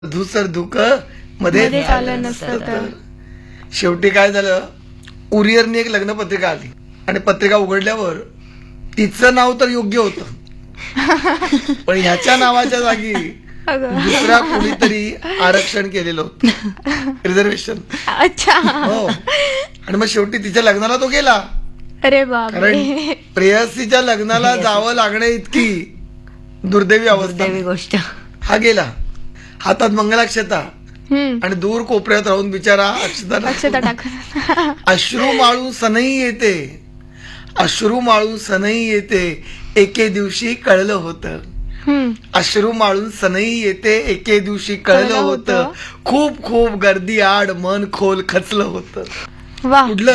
धुसर धुक मध्ये आलं नसतं तर. शेवटी काय झालं, कुरिअरने एक लग्न पत्रिका आली आणि पत्रिका उघडल्यावर तिचं नाव तर योग्य होतं, पण ह्याच्या नावाच्या जागी दुसऱ्या कोणीतरी आरक्षण केलेलं होतं, रिझर्वेशन. अच्छा. हो. आणि मग शेवटी तिच्या लग्नाला तो गेला. अरे बाप. कारण प्रेयसीच्या लग्नाला जावं लागणे इतकी दुर्दैवी अवस्था. गोष्ट. हा गेला, हातात मंगलाक्षता आणि दूर कोपऱ्यात राहून बिचारा अक्षता टाकत. अश्रू माळून सनई येते, अश्रू माळून सनई येते, एके दिवशी कळलं होतं. अश्रू माळून सनई येते, एके दिवशी कळलं होतं, खूप खूप गर्दी आड मन खोल खचलं होतं. पुढलं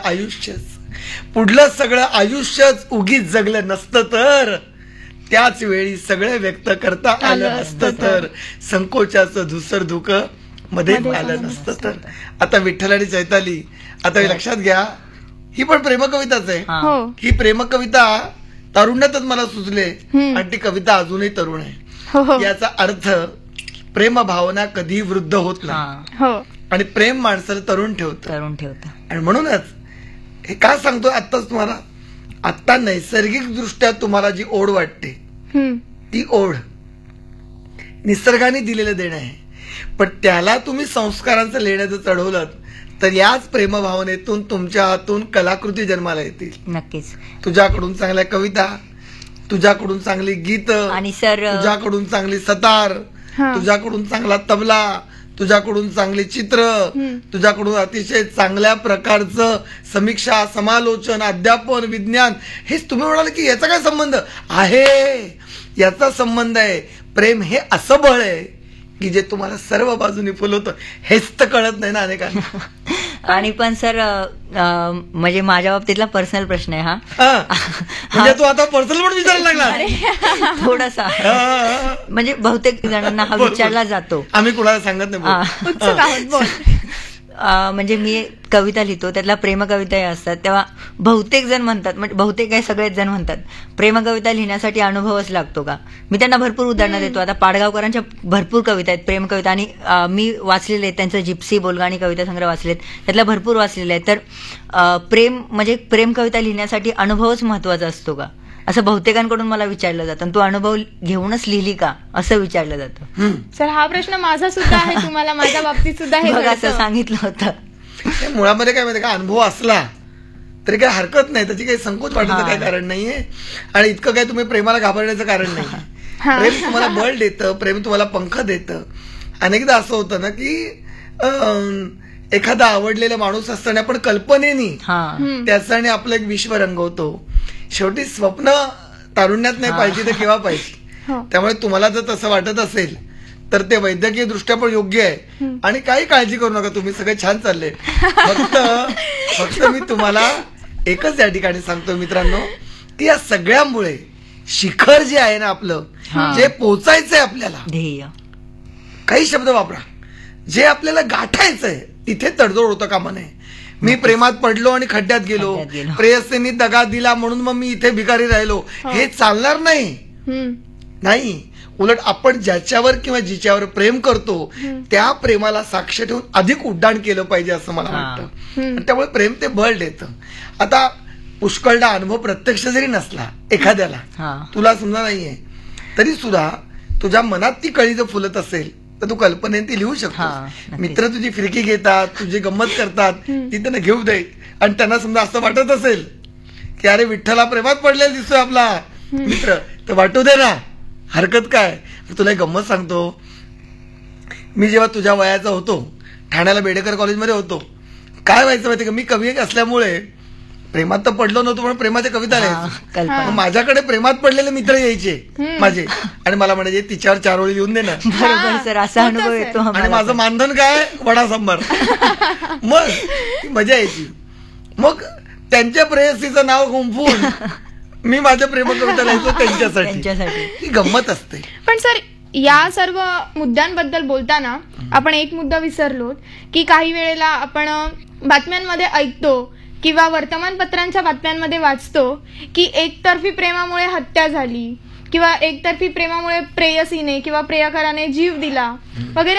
सगळं आयुष्यच उगीच जगलं नसतं तर, त्याच वेळी सगळे व्यक्त करता आलं असतं तर, संकोचाचं धुसर धुक मध्ये आलं नसतं तर. आता विठ्ठल आणि चैताली, आता लक्षात घ्या, ही पण प्रेमकविताच आहे. ही प्रेमकविता तारुण्यातच मला सुचले आणि ती कविता अजूनही तरुण आहे. याचा अर्थ प्रेम भावना कधी वृद्ध होत नाही आणि प्रेम माणसाला तरुण ठेवतं. आणि म्हणूनच हे का सांगतोय आत्ताच तुम्हाला, आता नैसर्गिक दृष्ट्या तुम्हाला जी ओढ वाटते ती ओढ निसर्गाने दिलेलं देणं आहे, पण त्याला तुम्ही संस्कारांचं लेणं जर चढवलं तर याच प्रेमभावनेतून तुमच्या हातून कलाकृती जन्माला येतील. नक्कीच. तुझ्याकडून चांगल्या कविता, तुझ्याकडून चांगली गीत, आणि सर तुझ्याकडून चांगली सतार, तुझ्याकडून चांगला तबला, तुझ्याकडून चांगली चित्र, तुझ्याकडून अतिशय चांगल्या प्रकारचं समीक्षा, समालोचन, अध्यापन, विज्ञान. हेच तुम्ही म्हणाले की याचा काय संबंध आहे? याचा संबंध आहे. प्रेम हे असं बळ आहे की जे तुम्हाला सर्व बाजूनी फुलवतं. हेच तर कळत नाही ना अनेकांना. आणि पण सर म्हणजे माझ्या बाबतीतला पर्सनल प्रश्न आहे हा. म्हणजे तू आता पर्सनल पण विचारायला लागला थोडासा. म्हणजे बहुतेक जणांना हा विचारला जातो. आम्ही कुणाला सांगत नाही. म्हणजे मी कविता लिहितो, त्यातल्या प्रेमकविताही असतात, तेव्हा बहुतेक जण म्हणतात, म्हणजे बहुतेक काय सगळेच जण म्हणतात, प्रेमकविता लिहिण्यासाठी अनुभवच लागतो का? मी त्यांना भरपूर उदाहरणं देतो. आता पाडगावकरांच्या भरपूर कविता आहेत, प्रेमकविता, आणि मी वाचलेले आहेत त्यांचं जिप्सी बोलगाणी कविता संग्रह वाचलेत, त्यातल्या भरपूर वाचलेले आहेत. तर प्रेम म्हणजे प्रेमकविता लिहिण्यासाठी अनुभवच महत्वाचा असतो का, असं बहुतेकांकडून मला विचारलं जातं. तू अनुभव घेऊनच लिहिली का, असं विचारलं जातं. सर हा प्रश्न माझा सुद्धा आहे, तुम्हाला माझ्या बाबतीत सुद्धा हे असं सांगितलं होतं. मुळामध्ये काय माहिती का, अनुभव असला तरी काही हरकत नाही, त्याची काही संकोच वाटायचं काही कारण नाहीये. आणि इतकं काय तुम्ही प्रेमाला घाबरण्याचं कारण नाही. प्रेम तुम्हाला बळ देतं, प्रेम तुम्हाला पंख देतं. अनेकदा असं होतं ना की एखादा आवडलेला माणूस असताना आपण कल्पनेनी त्याच्याने आपलं एक विश्व रंगवतो. शेवटी स्वप्न तारुण्यात नाही पाहिजे तर केव्हा पाहिजे. त्यामुळे तुम्हाला जर तसं वाटत असेल तर ते वैद्यकीय दृष्ट्या पण योग्य आहे. आणि काही काळजी करू नका, तुम्ही सगळे छान चालले. फक्त मी तुम्हाला एकच या ठिकाणी सांगतो मित्रांनो, की या सगळ्यामुळे शिखर जे आहे ना आपलं, जे पोचायचंय आपल्याला, ध्येय, काही शब्द वापरा, जे आपल्याला गाठायचंय तिथे तडजोड होतं कामा नये. मी प्रेमात पडलो आणि खड्ड्यात गेलो, प्रेयसीने दगा दिला म्हणून मग मी इथे भिकारी राहिलो, हे चालणार नाही. उलट आपण ज्याच्यावर किंवा जिच्यावर प्रेम करतो त्या प्रेमाला साक्ष ठेवून अधिक उड्डाण केलं पाहिजे असं मला वाटतं. त्यामुळे प्रेम ते बळ देतं. आता पुष्कळदा अनुभव प्रत्यक्ष जरी नसला एखाद्याला, तुला समजा नाहीये, तरी सुद्धा तुझ्या मनात ती कळी जर फुलत असेल तर तू कल्पनेने ती लिहू शकतो. मित्र तुझी फिरकी घेतात, तुझी गंमत करतात, ती त्यांना घेऊ दे. आणि त्यांना समजा असं वाटत असेल की अरे विठ्ठला प्रेमात पडलेला दिसतोय आपला मित्र, तर वाटू दे ना, हरकत काय. तुला एक गंमत सांगतो, मी जेव्हा तुझ्या वयाचा होतो, ठाण्याला बेडेकर कॉलेजमध्ये होतो, काय व्हायचं माहिती का, मी कवी असल्यामुळे प्रेमात तर पडलो नव्हतो पण प्रेमाच्या कविता लिहायचो. माझ्याकडे प्रेमात पडलेले मित्र यायचे माझे आणि मला म्हणायचे तिच्यावर 4 ओळी लिहून दे ना. बरोबर सर, असा अनुभव येतो. आणि माझं मानधन काय, वडा सांबार. मग मजा यायची. मग त्यांच्या प्रेयसीचं नाव गुंफून मी माझ्या प्रेमकविता लिहायचो त्यांच्यासाठी. ही गंमत असते. पण सर या सर्व मुद्द्यांबद्दल बोलताना आपण एक मुद्दा विसरलो, की काही वेळेला आपण बातम्यांमध्ये ऐकतो किंवा वर्तमानपत्रांच्या बातम्यांमध्ये वाचतो की एकतर्फी प्रेमामुळे हत्या झाली किंवा एकतर्फी प्रेमामुळे प्रेयसीने किंवा प्रियकराने जीव दिला वगैरे